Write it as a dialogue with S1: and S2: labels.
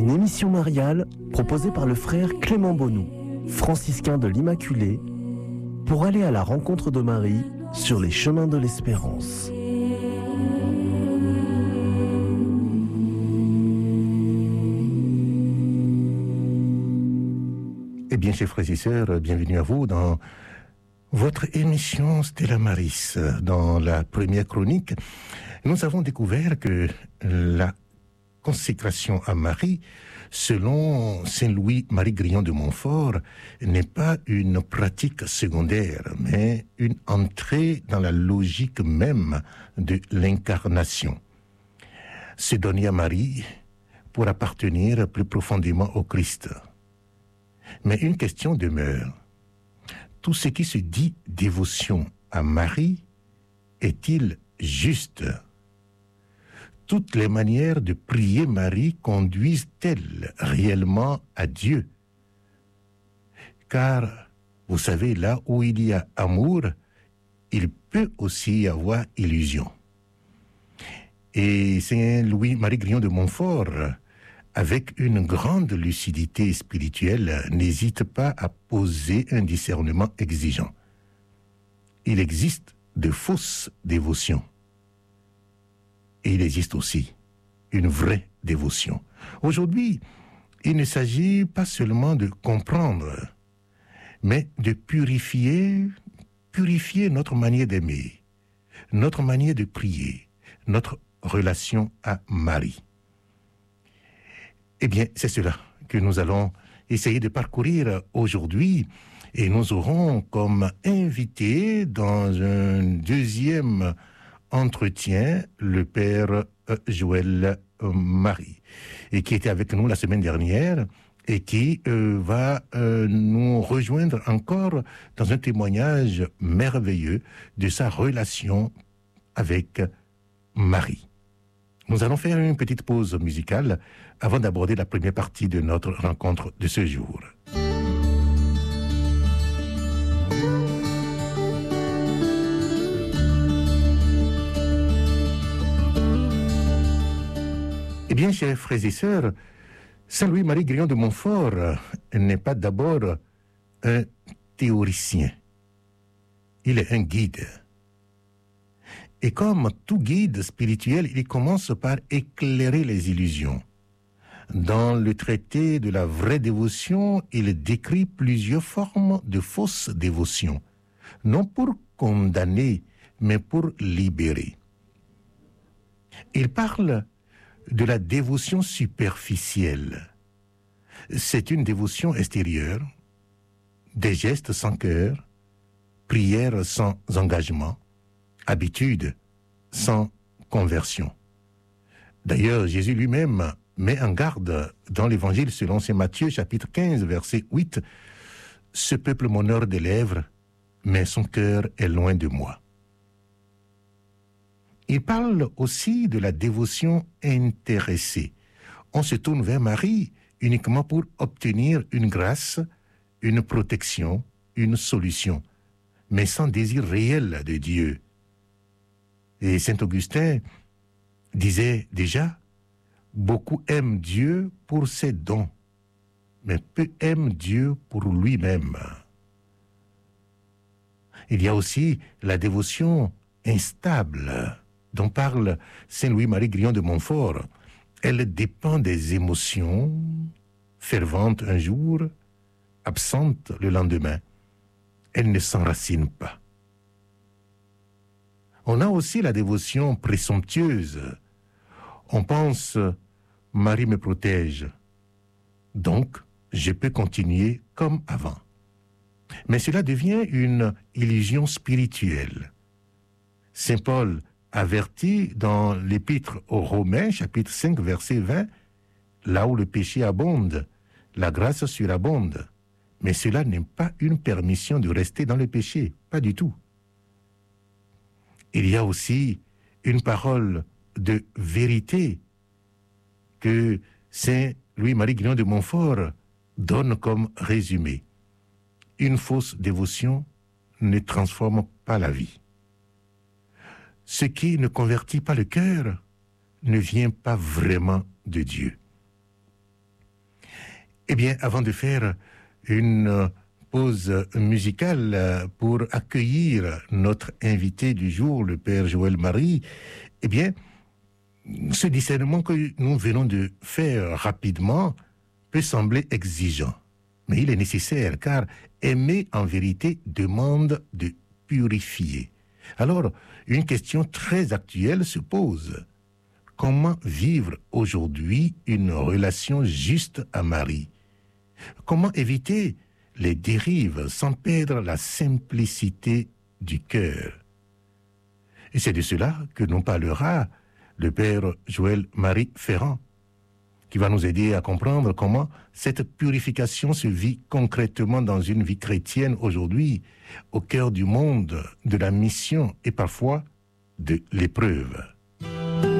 S1: Une émission mariale proposée par le frère Clément Bonou, franciscain de l'Immaculée, pour aller à la rencontre de Marie sur les chemins de l'espérance.
S2: Eh bien, chers frères et sœurs, bienvenue à vous dans votre émission Stella Maris. Dans la première chronique, nous avons découvert que la consécration à Marie, selon Saint Louis-Marie Grillon de Montfort, n'est pas une pratique secondaire, mais une entrée dans la logique même de l'incarnation. Se donner à Marie pour appartenir plus profondément au Christ. Mais une question demeure. Tout ce qui se dit dévotion à Marie est-il juste ? Toutes les manières de prier Marie conduisent-elles réellement à Dieu ? Car, vous savez, là où il y a amour, il peut aussi y avoir illusion. Et Saint Louis-Marie Grillon de Montfort, avec une grande lucidité spirituelle, n'hésite pas à poser un discernement exigeant. Il existe de fausses dévotions. Et il existe aussi une vraie dévotion. Aujourd'hui, il ne s'agit pas seulement de comprendre, mais de purifier notre manière d'aimer, notre manière de prier, notre relation à Marie. Eh bien, c'est cela que nous allons essayer de parcourir aujourd'hui. Et nous aurons comme invité dans un deuxième entretien le Père Joël Marie, et qui était avec nous la semaine dernière et qui va nous rejoindre encore dans un témoignage merveilleux de sa relation avec Marie. Nous allons faire une petite pause musicale avant d'aborder la première partie de notre rencontre de ce jour. Eh bien, chers frères et sœurs, Saint Louis-Marie Grillon de Montfort n'est pas d'abord un théoricien. Il est un guide. Et comme tout guide spirituel, il commence par éclairer les illusions. Dans le traité de la vraie dévotion, il décrit plusieurs formes de fausses dévotions, non pour condamner, mais pour libérer. Il parle de la dévotion superficielle. C'est une dévotion extérieure, des gestes sans cœur, prières sans engagement, habitudes sans conversion. D'ailleurs, Jésus lui-même met en garde dans l'Évangile selon saint Matthieu, chapitre 15, verset 8, « Ce peuple m'honore des lèvres, mais son cœur est loin de moi. » Il parle aussi de la dévotion intéressée. On se tourne vers Marie uniquement pour obtenir une grâce, une protection, une solution, mais sans désir réel de Dieu. Et saint Augustin disait déjà, « Beaucoup aiment Dieu pour ses dons, mais peu aiment Dieu pour lui-même. » Il y a aussi la dévotion instable, dont parle Saint Louis-Marie Grillon de Montfort. Elle dépend des émotions, fervente un jour, absente le lendemain. Elle ne s'enracine pas. On a aussi la dévotion présomptueuse. On pense « Marie me protège, donc je peux continuer comme avant ». Mais cela devient une illusion spirituelle. Saint Paul avertit dans l'Épître aux Romains, chapitre 5, verset 20, « Là où le péché abonde, la grâce surabonde. » Mais cela n'est pas une permission de rester dans le péché, pas du tout. Il y a aussi une parole de vérité que Saint Louis-Marie Grillon de Montfort donne comme résumé. Une fausse dévotion ne transforme pas la vie. Ce qui ne convertit pas le cœur ne vient pas vraiment de Dieu. Eh bien, avant de faire une pause musicale pour accueillir notre invité du jour, le Père Joël Marie, eh bien, ce discernement que nous venons de faire rapidement peut sembler exigeant, mais il est nécessaire car aimer en vérité demande de purifier. Alors, une question très actuelle se pose. Comment vivre aujourd'hui une relation juste à Marie? Comment éviter les dérives sans perdre la simplicité du cœur? Et c'est de cela que nous parlera le Père Joël Marie Ferrand, qui va nous aider à comprendre comment cette purification se vit concrètement dans une vie chrétienne aujourd'hui, au cœur du monde, de la mission et parfois de l'épreuve.